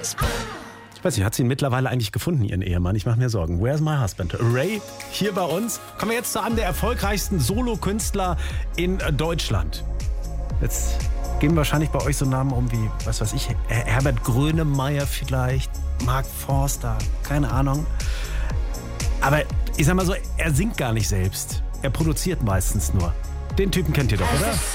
Ich weiß nicht, hat sie ihn mittlerweile eigentlich gefunden, ihren Ehemann? Ich mache mir Sorgen. Where's my husband? Ray, hier bei uns. Kommen wir jetzt zu einem der erfolgreichsten Solokünstler in Deutschland. Jetzt gehen wahrscheinlich bei euch so Namen um wie, was weiß ich, Herbert Grönemeyer vielleicht, Mark Forster, keine Ahnung. Aber ich sag mal so, er singt gar nicht selbst. Er produziert meistens nur. Den Typen kennt ihr doch, oder?